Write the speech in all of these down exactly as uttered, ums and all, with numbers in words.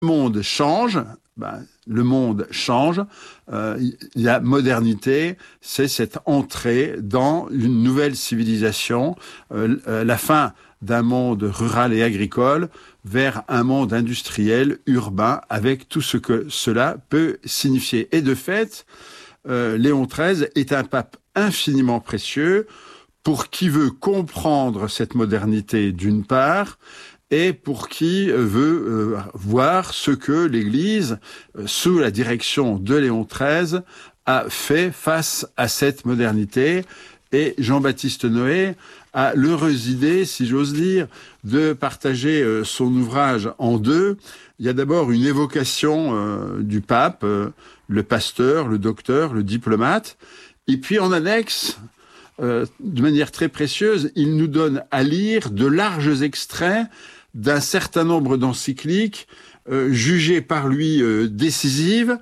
Le monde change, ben, le monde change, euh, la modernité, c'est cette entrée dans une nouvelle civilisation, euh, la fin d'un monde rural et agricole vers un monde industriel, urbain, avec tout ce que cela peut signifier. Et de fait, euh, Léon treize est un pape infiniment précieux pour qui veut comprendre cette modernité d'une part, et pour qui veut euh, voir ce que l'Église, euh, sous la direction de Léon treize, a fait face à cette modernité. Et Jean-Baptiste Noé a l'heureuse idée, si j'ose dire, de partager euh, son ouvrage en deux. Il y a d'abord une évocation euh, du pape, euh, le pasteur, le docteur, le diplomate. Et puis en annexe, euh, de manière très précieuse, il nous donne à lire de larges extraits d'un certain nombre d'encycliques euh, jugées par lui euh, décisives.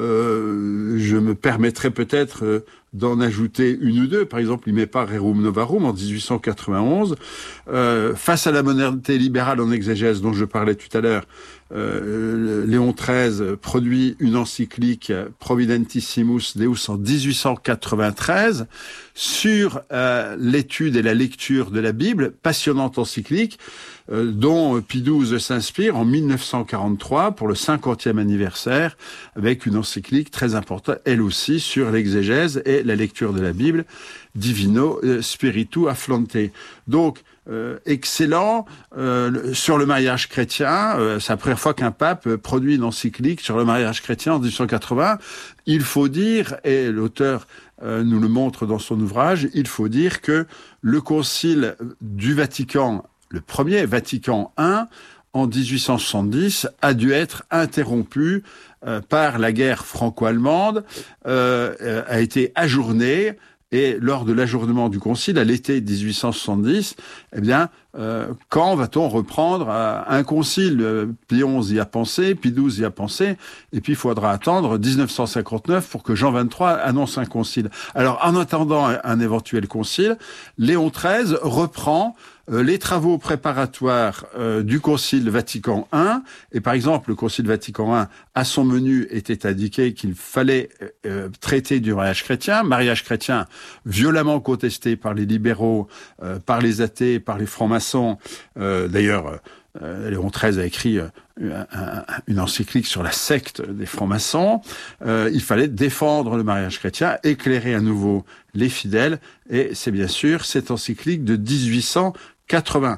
Euh, je me permettrai peut-être euh, d'en ajouter une ou deux. Par exemple, il met pas Rerum Novarum en dix-huit cent quatre-vingt-onze. Euh, face à la modernité libérale en exégèse dont je parlais tout à l'heure, euh, Léon treize produit une encyclique Providentissimus Deus en dix-huit cent quatre-vingt-treize sur euh, l'étude et la lecture de la Bible, passionnante encyclique, euh, dont Pie douze s'inspire en mille neuf cent quarante-trois pour le cinquantième anniversaire, avec une encyclique très importante, elle aussi, sur l'exégèse et la lecture de la Bible, Divino Spiritu Afflante. Donc, euh, excellent. Euh, sur le mariage chrétien, euh, c'est la première fois qu'un pape produit une encyclique sur le mariage chrétien en dix-huit cent quatre-vingts. Il faut dire, et l'auteur euh, nous le montre dans son ouvrage, il faut dire que le concile du Vatican, le premier, Vatican I, en dix-huit cent soixante-dix, a dû être interrompu euh, par la guerre franco-allemande, euh, euh, a été ajourné. Et lors de l'ajournement du concile, à l'été dix-huit cent soixante-dix, eh bien, euh, quand va-t-on reprendre euh, un concile? euh, Pie onze y a pensé, Pie douze y a pensé, et puis il faudra attendre dix-neuf cent cinquante-neuf pour que Jean vingt-trois annonce un concile. Alors, en attendant un, un éventuel concile, Léon treize reprend euh, les travaux préparatoires euh, du Concile Vatican I. Et par exemple, le Concile Vatican I, à son menu, était indiqué qu'il fallait euh, traiter du mariage chrétien, mariage chrétien violemment contesté par les libéraux, euh, par les athées, par les francs-maçons. Euh, d'ailleurs, euh, Léon treize a écrit euh, un, un, une encyclique sur la secte des francs-maçons. Euh, il fallait défendre le mariage chrétien, éclairer à nouveau les fidèles, et c'est bien sûr cette encyclique de dix-huit cent quatre-vingts.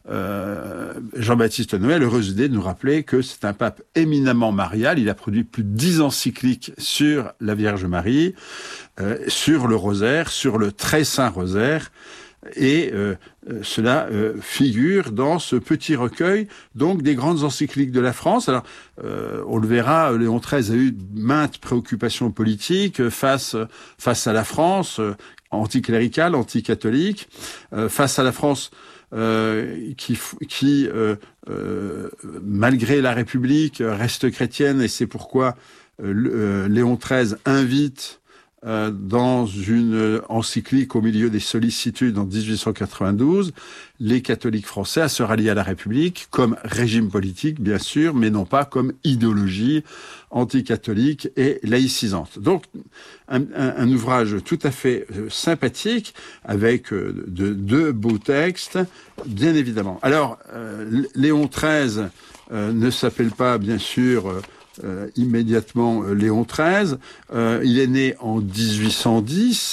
Euh, Jean-Baptiste Noël, heureuse idée de nous rappeler que c'est un pape éminemment marial. Il a produit plus de dix encycliques sur la Vierge Marie, euh, sur le rosaire, sur le très saint rosaire, et euh, cela euh, figure dans ce petit recueil donc des grandes encycliques de la France. Alors, euh, on le verra, Léon treize a eu maintes préoccupations politiques face face à la France, euh, anticléricale, anticatholique, euh, face à la France. Euh, qui, qui euh, euh, malgré la République, reste chrétienne, et c'est pourquoi euh, euh, Léon treize invite euh, dans une encyclique au milieu des sollicitudes en dix-huit cent quatre-vingt-douze les catholiques français à se rallier à la République comme régime politique, bien sûr, mais non pas comme idéologie anticatholique et laïcisante. Donc, un, un, un ouvrage tout à fait sympathique, avec euh, de deux beaux textes, bien évidemment. Alors, euh, Léon treize euh, ne s'appelle pas, bien sûr, euh, euh, immédiatement euh, Léon treize. Euh, il est né en dix-huit cent dix.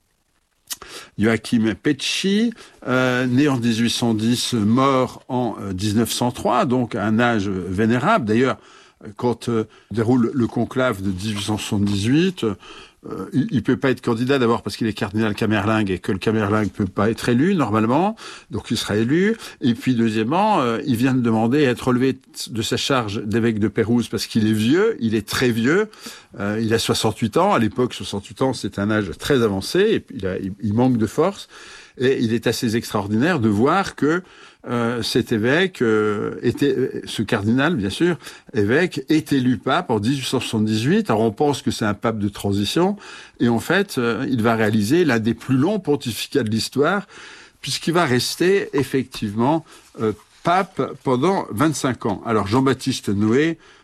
Joachim Pesci, euh, né en dix-huit cent dix, mort en euh, dix-neuf cent trois, donc à un âge vénérable. D'ailleurs, quand euh, déroule le conclave de dix-huit cent soixante-dix-huit, euh, il, il peut pas être candidat d'abord parce qu'il est cardinal camerlingue et que le camerlingue peut pas être élu normalement, donc il sera élu. Et puis deuxièmement, euh, il vient de demander à être relevé de sa charge d'évêque de Pérouse parce qu'il est vieux, il est très vieux, euh, il a soixante-huit ans. À l'époque, soixante-huit ans, c'est un âge très avancé, et puis il, a, il, il manque de force. Et il est assez extraordinaire de voir que euh, cet évêque euh, était, ce cardinal bien sûr, évêque, est élu pape en dix-huit cent soixante-dix-huit. Alors on pense que c'est un pape de transition, et en fait, euh, il va réaliser l'un des plus longs pontificats de l'histoire, puisqu'il va rester effectivement euh, pape pendant vingt-cinq ans. Alors Jean-Baptiste Noé